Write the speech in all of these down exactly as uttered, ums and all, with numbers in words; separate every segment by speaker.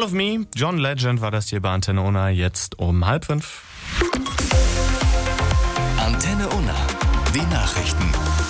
Speaker 1: All of Me, John Legend war das hier bei Antenne Unna, jetzt um halb fünf.
Speaker 2: Antenne Unna, die Nachrichten.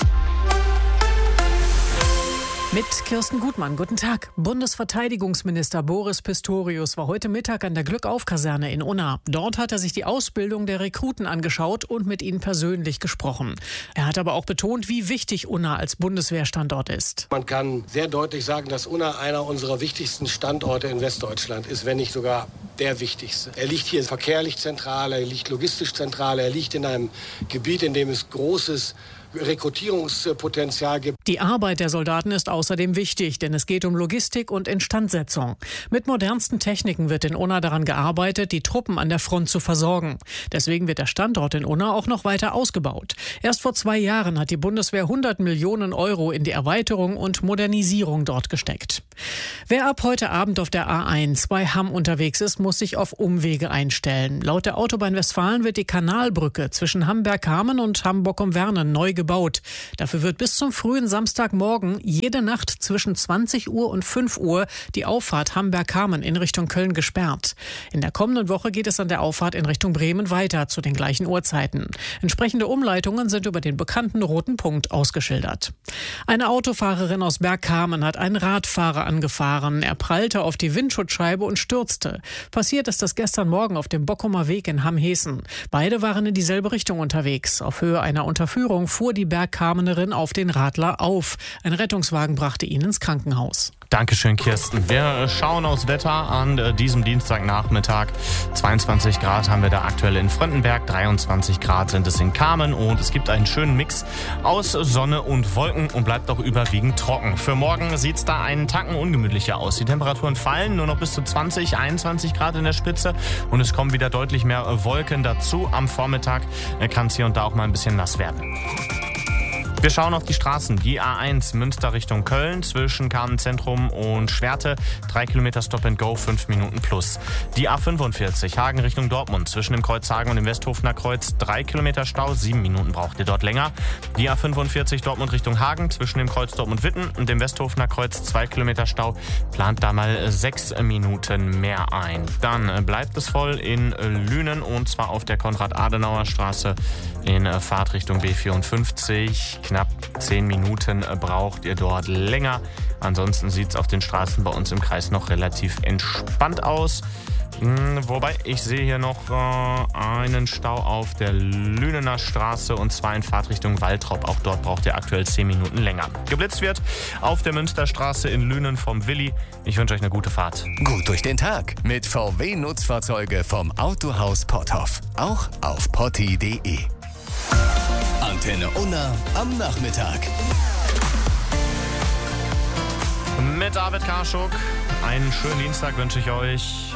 Speaker 3: Mit Kirsten Gutmann, guten Tag. Bundesverteidigungsminister Boris Pistorius war heute Mittag an der Glückauf-Kaserne in Unna. Dort hat er sich die Ausbildung der Rekruten angeschaut und mit ihnen persönlich gesprochen. Er hat aber auch betont, wie wichtig Unna als Bundeswehrstandort ist.
Speaker 4: Man kann sehr deutlich sagen, dass Unna einer unserer wichtigsten Standorte in Westdeutschland ist, wenn nicht sogar der wichtigste. Er liegt hier verkehrlich zentral, er liegt logistisch zentral, er liegt in einem Gebiet, in dem es großes Rekrutierungspotenzial gibt.
Speaker 3: Die Arbeit der Soldaten ist außerdem wichtig, denn es geht um Logistik und Instandsetzung. Mit modernsten Techniken wird in Unna daran gearbeitet, die Truppen an der Front zu versorgen. Deswegen wird der Standort in Unna auch noch weiter ausgebaut. Erst vor zwei Jahren hat die Bundeswehr hundert Millionen Euro in die Erweiterung und Modernisierung dort gesteckt. Wer ab heute Abend auf der A eins bei Hamm unterwegs ist, muss sich auf Umwege einstellen. Laut der Autobahn Westfalen wird die Kanalbrücke zwischen Hamm-Bergkamen und Hamm-Bockum-Vernen neu gebaut. gebaut. Dafür wird bis zum frühen Samstagmorgen jede Nacht zwischen zwanzig Uhr und fünf Uhr die Auffahrt Hamm-Bergkamen in Richtung Köln gesperrt. In der kommenden Woche geht es an der Auffahrt in Richtung Bremen weiter zu den gleichen Uhrzeiten. Entsprechende Umleitungen sind über den bekannten roten Punkt ausgeschildert. Eine Autofahrerin aus Bergkamen hat einen Radfahrer angefahren. Er prallte auf die Windschutzscheibe und stürzte. Passiert ist das gestern Morgen auf dem Bockumer Weg in Hamm-Heßen. Beide waren in dieselbe Richtung unterwegs. Auf Höhe einer Unterführung fuhr die Bergkamenerin auf den Radler auf. Ein Rettungswagen brachte ihn ins Krankenhaus.
Speaker 1: Dankeschön, Kirsten. Wir schauen aufs Wetter an diesem Dienstagnachmittag. zweiundzwanzig Grad haben wir da aktuell in Fröndenberg, dreiundzwanzig Grad sind es in Kamen und es gibt einen schönen Mix aus Sonne und Wolken und bleibt auch überwiegend trocken. Für morgen sieht es da einen Tacken ungemütlicher aus. Die Temperaturen fallen nur noch bis zu zwanzig, einundzwanzig Grad in der Spitze und es kommen wieder deutlich mehr Wolken dazu. Am Vormittag kann es hier und da auch mal ein bisschen nass werden. Wir schauen auf die Straßen. Die A eins Münster Richtung Köln zwischen Kamen-Zentrum und Schwerte. Drei Kilometer Stop and Go, fünf Minuten plus. Die A fünfundvierzig Hagen Richtung Dortmund zwischen dem Kreuz Hagen und dem Westhofener Kreuz. Drei Kilometer Stau, sieben Minuten braucht ihr dort länger. Die A fünfundvierzig Dortmund Richtung Hagen zwischen dem Kreuz Dortmund-Witten und dem Westhofener Kreuz. Zwei Kilometer Stau, plant da mal sechs Minuten mehr ein. Dann bleibt es voll in Lünen und zwar auf der Konrad-Adenauer-Straße in Fahrtrichtung B vierundfünfzig. Knapp zehn Minuten braucht ihr dort länger. Ansonsten sieht es auf den Straßen bei uns im Kreis noch relativ entspannt aus. Wobei, ich sehe hier noch äh, einen Stau auf der Lünener Straße und zwar in Fahrtrichtung Waltrop. Auch dort braucht ihr aktuell zehn Minuten länger. Geblitzt wird auf der Münsterstraße in Lünen vom Willi. Ich wünsche euch eine gute Fahrt.
Speaker 2: Gut durch den Tag mit V W-Nutzfahrzeuge vom Autohaus Potthoff. Auch auf potti punkt de. Antenne Unna am Nachmittag.
Speaker 1: Mit David Karschuk. Einen schönen Dienstag wünsche ich euch.